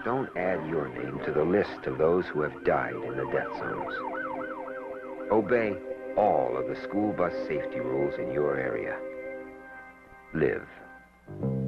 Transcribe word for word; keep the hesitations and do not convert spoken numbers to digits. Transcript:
don't add your name to the list of those who have died in the death zones. Obey all of the school bus safety rules in your area. Live.